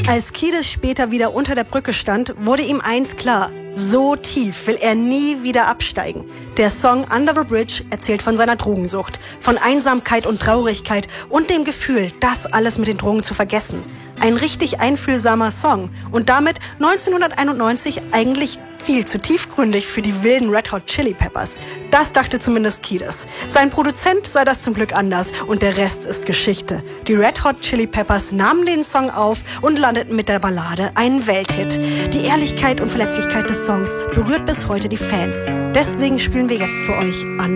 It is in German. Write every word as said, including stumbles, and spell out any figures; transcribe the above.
Als Kiedis später wieder unter der Brücke stand, wurde ihm eins klar: So tief will er nie wieder absteigen. Der Song Under the Bridge erzählt von seiner Drogensucht, von Einsamkeit und Traurigkeit und dem Gefühl, das alles mit den Drogen zu vergessen. Ein richtig einfühlsamer Song und damit neunzehnhunderteinundneunzig eigentlich viel zu tiefgründig für die wilden Red Hot Chili Peppers. Das dachte zumindest Kiedis. Sein Produzent sah das zum Glück anders und der Rest ist Geschichte. Die Red Hot Chili Peppers nahmen den Song auf und landeten mit der Ballade einen Welthit. Die Ehrlichkeit und Verletzlichkeit des Songs berührt bis heute die Fans. Deswegen spielen wir jetzt für euch Under